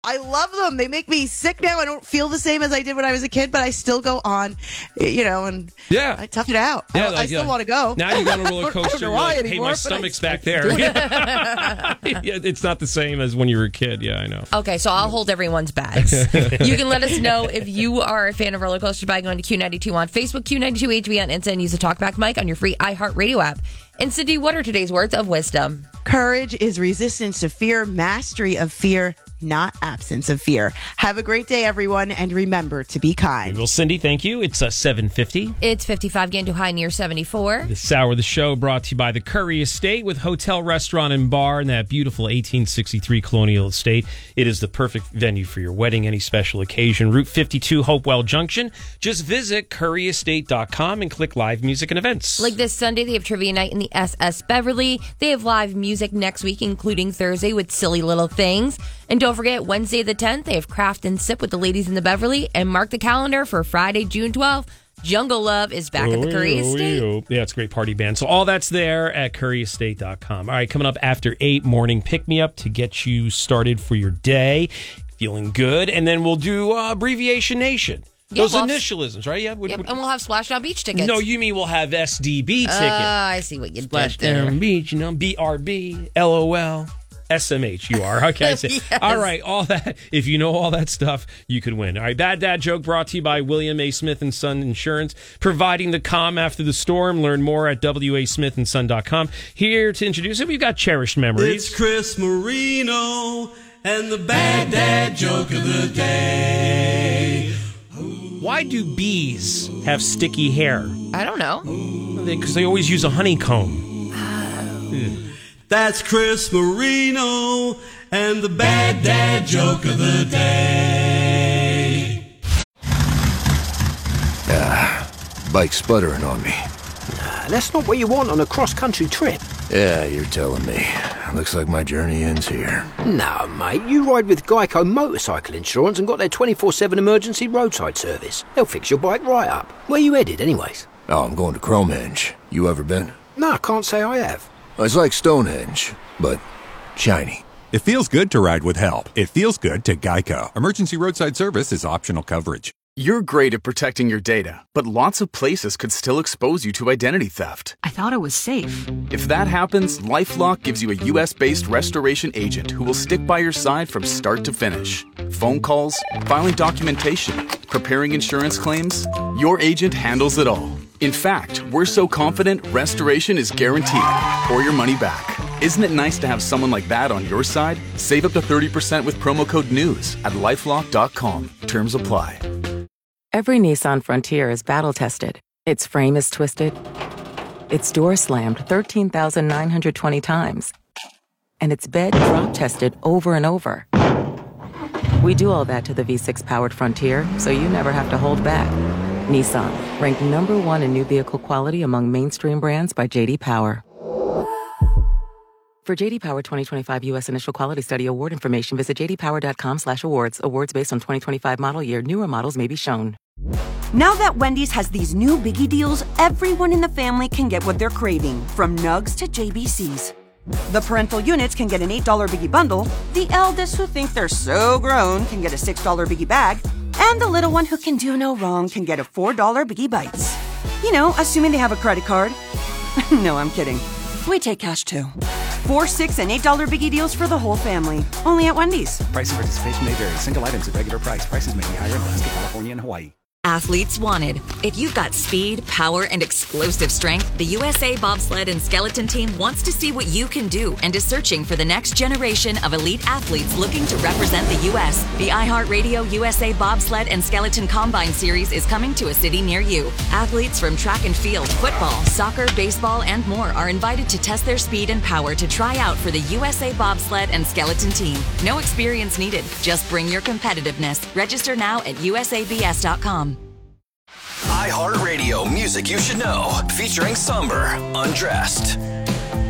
I love them. They make me sick now. I don't feel the same as I did when I was a kid, but I still go on, and I tough it out. Yeah, I still want to go. Now you go on a roller coaster. You're like, anymore, hey, my stomach's back there. Yeah, it's not the same as when you were a kid. Yeah, I know. Okay, so I'll hold everyone's bags. You can let us know if you are a fan of roller coasters by going to Q92 on Facebook, Q92HB on Insta, and use the TalkBack mic on your free iHeartRadio app. And Cindy, what are today's words of wisdom? Courage is resistance to fear, mastery of fear, not absence of fear. Have a great day, everyone, and remember to be kind. Well, Cindy, thank you. It's 7:50. It's 55, getting to high near 74. This hour of the show brought to you by the Curry Estate with hotel, restaurant, and bar in that beautiful 1863 colonial estate. It is the perfect venue for your wedding, any special occasion. Route 52, Hopewell Junction. Just visit curryestate.com and click live music and events. Like this Sunday, they have trivia night in the SS Beverly. They have live music next week, including Thursday with Silly Little Things. And don't forget, Wednesday the 10th, they have Craft and Sip with the ladies in the Beverly. And mark the calendar for Friday, June 12th. Jungle Love is back at the Curry Estate. Yeah, it's a great party band. So all that's there at curryestate.com. All right, coming up after 8, morning pick-me-up to get you started for your day. Feeling good. And then we'll do Abbreviation Nation. Those initialisms, right? Yeah. And we'll have Splashdown Beach tickets. No, you mean we'll have SDB tickets. I see what you did there. Splashdown Beach, BRB, LOL. SMHUR. Okay. Yes. All right. All that. If you know all that stuff, you could win. All right. Bad Dad Joke brought to you by William A. Smith & Son Insurance, providing the calm after the storm. Learn more at wasmithandson.com. Here to introduce it, we've got Cherished Memories. It's Chris Marino and the Bad Dad Joke of the Day. Why do bees have sticky hair? I don't know. Because they always use a honeycomb. That's Chris Marino and the Bad Dad Joke of the Day. Bike sputtering on me. That's not what you want on a cross-country trip. Yeah, you're telling me. Looks like my journey ends here. No, mate, you ride with Geico Motorcycle Insurance and got their 24/7 emergency roadside service. They'll fix your bike right up. Where you headed, anyways? Oh, I'm going to Cromenge. You ever been? No, I can't say I have. It's like Stonehenge, but shiny. It feels good to ride with help. It feels good to Geico. Emergency roadside service is optional coverage. You're great at protecting your data, but lots of places could still expose you to identity theft. I thought it was safe. If that happens, LifeLock gives you a U.S.-based restoration agent who will stick by your side from start to finish. Phone calls, filing documentation, preparing insurance claims, your agent handles it all. In fact, we're so confident restoration is guaranteed or your money back. Isn't it nice to have someone like that on your side? Save up to 30% with promo code NEWS at LifeLock.com. Terms apply. Every Nissan Frontier is battle-tested. Its frame is twisted. Its door slammed 13,920 times. And its bed drop-tested over and over. We do all that to the V6-powered Frontier, so you never have to hold back. Nissan, ranked #1 in new vehicle quality among mainstream brands by J.D. Power. For J.D. Power 2025 U.S. Initial Quality Study award information, visit jdpower.com/awards. Awards based on 2025 model year. Newer models may be shown. Now that Wendy's has these new Biggie deals, everyone in the family can get what they're craving, from nugs to JBCs. The parental units can get an $8 Biggie bundle, the eldest who think they're so grown can get a $6 Biggie bag, and the little one who can do no wrong can get a $4 Biggie Bites. You know, assuming they have a credit card. No, I'm kidding. We take cash too. $4, $6, and $8 Biggie deals for the whole family. Only at Wendy's. Price and participation may vary. Single items at regular price. Prices may be higher in Alaska, California, and Hawaii. Athletes wanted. If you've got speed, power, and explosive strength, the USA Bobsled and Skeleton Team wants to see what you can do and is searching for the next generation of elite athletes looking to represent the U.S. The iHeartRadio USA Bobsled and Skeleton Combine Series is coming to a city near you. Athletes from track and field, football, soccer, baseball, and more are invited to test their speed and power to try out for the USA Bobsled and Skeleton Team. No experience needed. Just bring your competitiveness. Register now at usabs.com. iHeartRadio Music You Should Know, featuring Somber, Undressed.